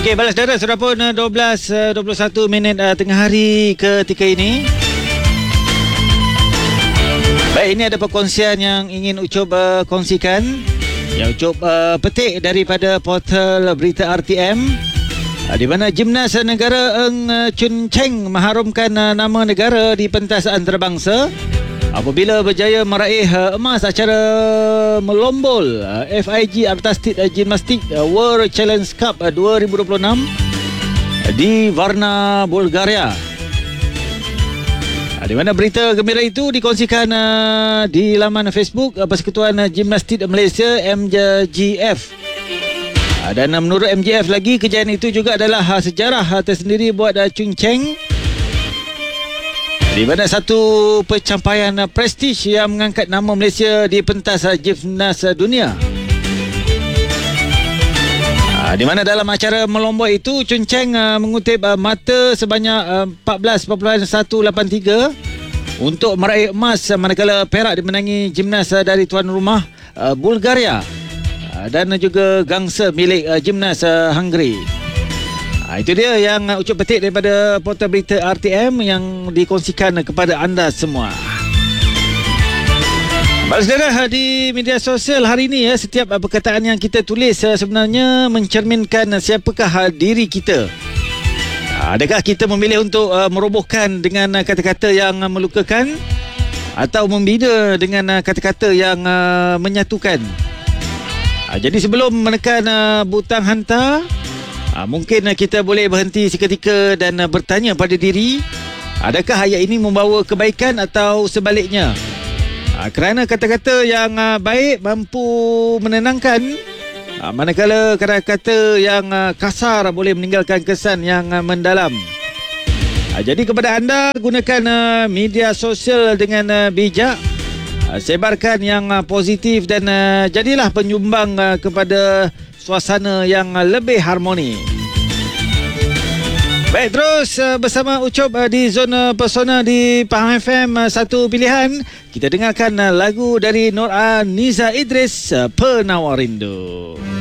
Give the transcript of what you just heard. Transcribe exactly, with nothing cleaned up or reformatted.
Okey, balas saudara, sudah pun dua belas dua puluh satu minit uh, tengah hari ketika ini. Baik, ini ada perkongsian yang ingin Ucup uh, kongsikan. Yang Ucup uh, petik daripada portal berita R T M, uh, di mana Gimnas Negara Ng uh, Chun Cheng mengharumkan uh, nama negara di pentas antarabangsa apabila berjaya meraih uh, emas acara melombol uh, F I G Artistic uh, Gymnastic uh, World Challenge Cup uh, dua ribu dua puluh enam uh, di Varna, Bulgaria. Uh, di mana berita gembira itu dikongsikan uh, di laman Facebook uh, Persekutuan uh, Gimnastik Malaysia M G F. Uh, dan uh, menurut M G F lagi, kejayaan itu juga adalah uh, sejarah uh, tersendiri buat uh, Chun Cheng, di mana satu pencapaian uh, prestij yang mengangkat nama Malaysia di pentas uh, gimnas uh, dunia. Uh, di mana dalam acara melombok itu, Chun Cheng uh, mengutip uh, mata sebanyak uh, empat belas perpuluhan seratus lapan puluh tiga untuk meraih emas, uh, manakala perak dimenangi gimnas uh, dari tuan rumah uh, Bulgaria uh, dan juga gangsa milik uh, gimnas uh, Hungary. Ha, itu dia yang uh, Ucup petik daripada portal berita R T M yang dikongsikan uh, kepada anda semua. Baik saudara, di media sosial hari ini ya, setiap uh, perkataan yang kita tulis uh, sebenarnya mencerminkan uh, siapakah uh, diri kita. Uh, adakah kita memilih untuk uh, merobohkan dengan uh, kata-kata yang uh, melukakan, atau membina dengan uh, kata-kata yang uh, menyatukan? Uh, jadi sebelum menekan uh, butang hantar, Ha, mungkin kita boleh berhenti seketika dan uh, bertanya pada diri, adakah ayat ini membawa kebaikan atau sebaliknya? Ha, kerana kata-kata yang uh, baik mampu menenangkan, ha, manakala kata-kata yang uh, kasar boleh meninggalkan kesan yang uh, mendalam. Ha, jadi kepada anda, gunakan uh, media sosial dengan uh, bijak, uh, sebarkan yang uh, positif dan uh, jadilah penyumbang uh, kepada suasana yang lebih harmoni. Baik, terus uh, bersama Ucup uh, di zona persona di Pahang F M, uh, satu pilihan. Kita dengarkan uh, lagu dari Nur Niza Idris, uh, Penawar Rindu.